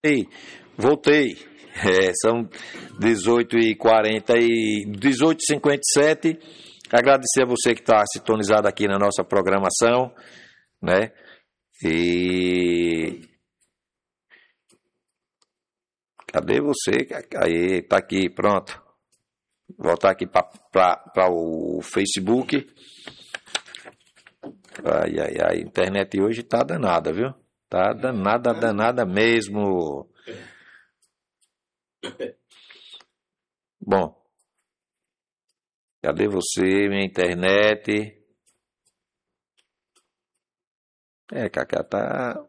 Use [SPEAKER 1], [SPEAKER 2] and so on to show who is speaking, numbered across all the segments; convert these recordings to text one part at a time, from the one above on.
[SPEAKER 1] Ei, voltei. São 18h40 e 18h57. Agradecer a você que está sintonizado aqui na nossa programação, né? E cadê você? Aí, tá aqui, pronto. Voltar aqui para o Facebook. Ai, a internet hoje tá danada, viu? Tá danada mesmo. Bom, cadê você, minha internet? Cacá, tá...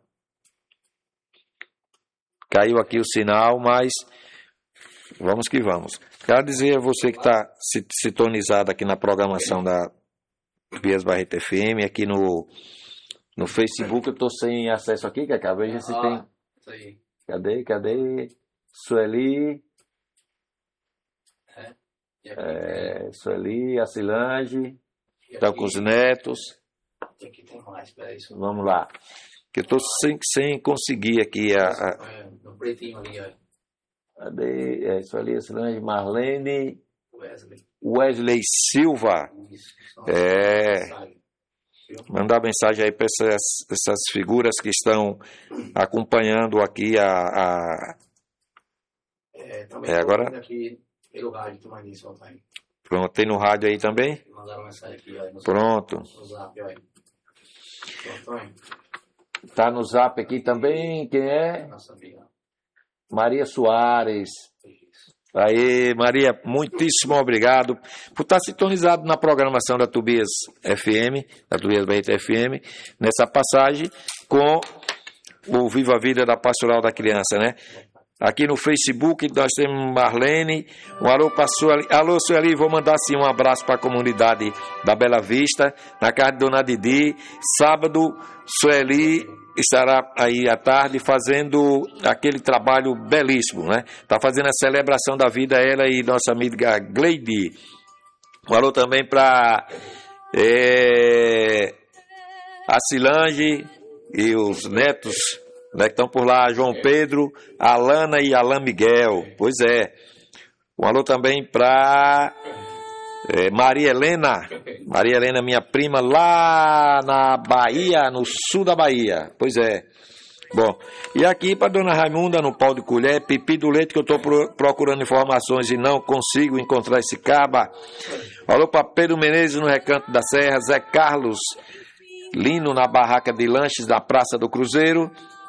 [SPEAKER 1] Caiu aqui o sinal, mas vamos que vamos. Quero dizer a você que está sintonizado aqui na programação da Tobias Barreto FM, aqui no Facebook. Eu estou sem acesso aqui, Cacá. Veja se tem.
[SPEAKER 2] Isso aí.
[SPEAKER 1] Cadê? Sueli. Sueli, a Cilange. Estão com os netos.
[SPEAKER 2] Aqui tem mais, peraí.
[SPEAKER 1] Vamos lá. Que eu estou sem conseguir aqui
[SPEAKER 2] No pretinho ali, ó.
[SPEAKER 1] Cadê? Sueli, a Cilange, Marlene.
[SPEAKER 2] Wesley.
[SPEAKER 1] Wesley Silva.
[SPEAKER 2] Isso.
[SPEAKER 1] Mandar mensagem aí para essas figuras que estão acompanhando aqui
[SPEAKER 2] também
[SPEAKER 1] agora.
[SPEAKER 2] Aqui pelo rádio, tu mais isso, ó, aí.
[SPEAKER 1] Pronto, tem no rádio aí também?
[SPEAKER 2] Mandaram mensagem aqui, ó.
[SPEAKER 1] Pronto.
[SPEAKER 2] No zap, ó. Pronto,
[SPEAKER 1] Tá no zap aqui também, quem é?
[SPEAKER 2] Nossa amiga.
[SPEAKER 1] Maria Soares. Aí, Maria, muitíssimo obrigado por estar sintonizado na programação da Tobias FM, da Tobias Barreto FM, nessa passagem com o Viva a Vida da Pastoral da Criança, né? Aqui no Facebook nós temos Marlene, um alô para Sueli. Alô, Sueli, vou mandar sim um abraço para a comunidade da Bela Vista, na casa de Dona Didi. Sábado, Sueli estará aí à tarde fazendo aquele trabalho belíssimo, né? Está fazendo a celebração da vida, ela e nossa amiga Gleide. Um alô também para a Cilange e os netos, né, que estão por lá, João Pedro, Alana e Alain Miguel. Pois é. Um alô também para Maria Helena, minha prima, lá na Bahia, no sul da Bahia. Pois é. Bom, e aqui para Dona Raimunda, no pau de colher, Pipi do Leite, que eu estou procurando informações e não consigo encontrar esse caba. Alô para Pedro Menezes, no Recanto da Serra, Zé Carlos Lino, na barraca de lanches da Praça do Cruzeiro,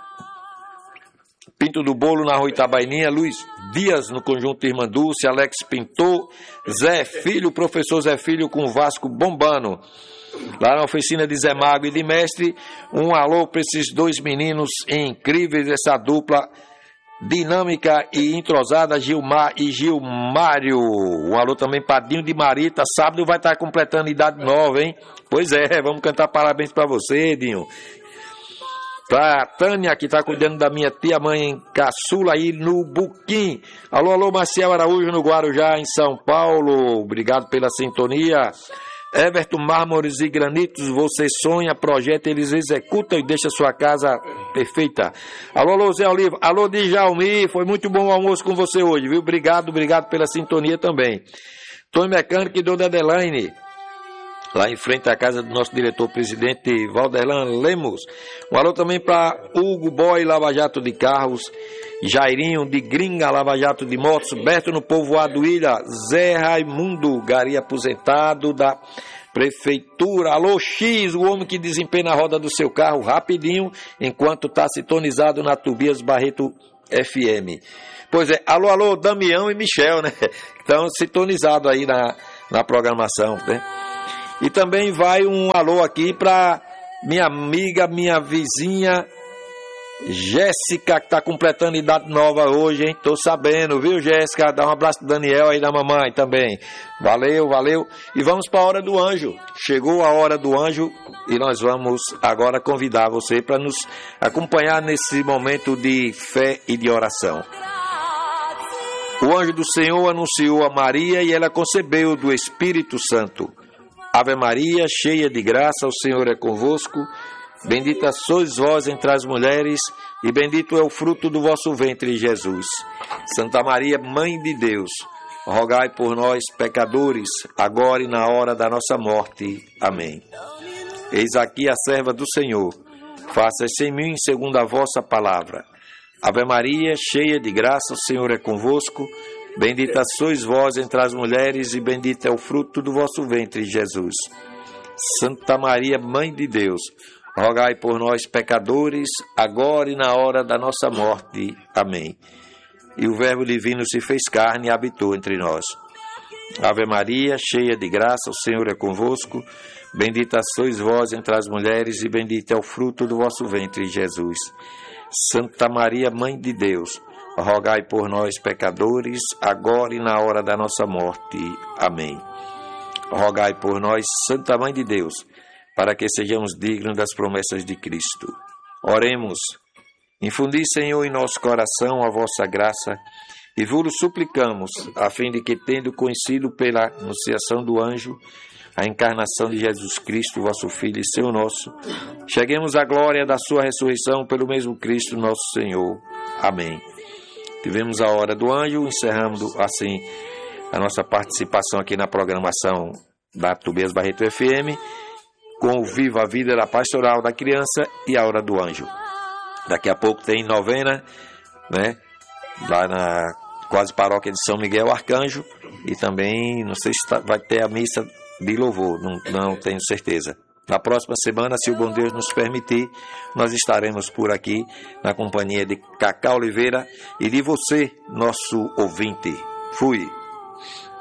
[SPEAKER 1] Pinto do Bolo, na Rua Itabaininha, Luiz Dias, no Conjunto Irmã Dulce, Alex Pintor, Zé Filho, professor Zé Filho com Vasco bombando. Lá na oficina de Zé Mago e de Mestre, um alô para esses dois meninos incríveis, essa dupla dinâmica e entrosada, Gilmar e Gilmário. Um alô também para Dinho de Marita, sábado vai estar completando idade nova, hein? Pois é, vamos cantar parabéns para você, Dinho. Pra Tânia, que está cuidando da minha tia-mãe caçula aí no Buquim. Alô, Marcial Araújo, no Guarujá, em São Paulo. Obrigado pela sintonia. Everton Mármores e Granitos, você sonha, projeta, eles executam e deixa sua casa perfeita. Alô, Zé Oliva. Alô, Djalmi, foi muito bom o almoço com você hoje, viu? Obrigado pela sintonia também. Tony Mecânico e Dona Adelaine, lá em frente à casa do nosso diretor-presidente Valderlan Lemos. Um alô também para Hugo Boy, Lava Jato de Carros, Jairinho de Gringa, Lava Jato de Motos, Berto no Povoado Ilha, Zé Raimundo, gari aposentado da Prefeitura. Alô, X, o homem que desempenha a roda do seu carro rapidinho, enquanto está sintonizado na Tobias Barreto FM. Pois é, alô, Damião e Michel, né? Estão sintonizados aí na programação, né? E também vai um alô aqui para minha amiga, minha vizinha, Jéssica, que está completando idade nova hoje, hein? Tô sabendo, viu, Jéssica? Dá um abraço pro Daniel aí da mamãe também. Valeu. E vamos para a hora do anjo. Chegou a hora do anjo e nós vamos agora convidar você para nos acompanhar nesse momento de fé e de oração. O anjo do Senhor anunciou a Maria e ela concebeu do Espírito Santo. Ave Maria, cheia de graça, o Senhor é convosco. Bendita sois vós entre as mulheres, e bendito é o fruto do vosso ventre, Jesus. Santa Maria, Mãe de Deus, rogai por nós, pecadores, agora e na hora da nossa morte. Amém. Eis aqui a serva do Senhor. Faça-se em mim segundo a vossa palavra. Ave Maria, cheia de graça, o Senhor é convosco. Bendita sois vós entre as mulheres, e bendito é o fruto do vosso ventre, Jesus. Santa Maria, Mãe de Deus, rogai por nós, pecadores, agora e na hora da nossa morte. Amém. E o Verbo divino se fez carne e habitou entre nós. Ave Maria, cheia de graça, o Senhor é convosco. Bendita sois vós entre as mulheres, e bendito é o fruto do vosso ventre, Jesus. Santa Maria, Mãe de Deus, rogai por nós, pecadores, agora e na hora da nossa morte. Amém. Rogai por nós, Santa Mãe de Deus, para que sejamos dignos das promessas de Cristo. Oremos. Infundi, Senhor, em nosso coração a vossa graça, e vos suplicamos, a fim de que, tendo conhecido pela anunciação do anjo a encarnação de Jesus Cristo, vosso Filho e Senhor nosso, cheguemos à glória da sua ressurreição pelo mesmo Cristo nosso Senhor. Amém. Tivemos a hora do anjo, encerrando assim a nossa participação aqui na programação da Tobias Barreto FM, com o Viva a Vida da Pastoral da Criança e a Hora do Anjo. Daqui a pouco tem novena, né? Lá na quase paróquia de São Miguel Arcanjo, e também, não sei se vai ter a missa de louvor, não tenho certeza. Na próxima semana, se o bom Deus nos permitir, nós estaremos por aqui na companhia de Cacá Oliveira e de você, nosso ouvinte. Fui!